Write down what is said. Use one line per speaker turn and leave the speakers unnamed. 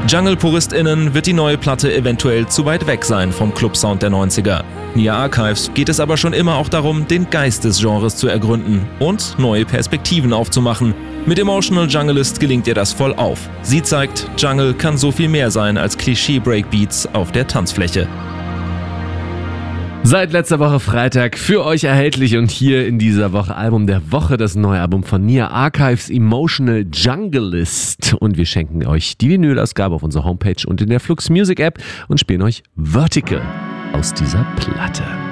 Jungle-PuristInnen wird die neue Platte eventuell zu weit weg sein vom Club-Sound der 90er. Nia Archives geht es aber schon immer auch darum, den Geist des Genres zu ergründen und neue Perspektiven aufzumachen. Mit Emotional Junglist gelingt ihr das voll auf. Sie zeigt, Jungle kann so viel mehr sein als Klischee-Breakbeats auf der Tanzfläche.
Seit letzter Woche Freitag für euch erhältlich und hier in dieser Woche Album der Woche, das neue Album von Nia Archives, Emotional Junglist. Und wir schenken euch die Vinyl-Ausgabe auf unserer Homepage und in der Flux Music App und spielen euch Vertical aus dieser Platte.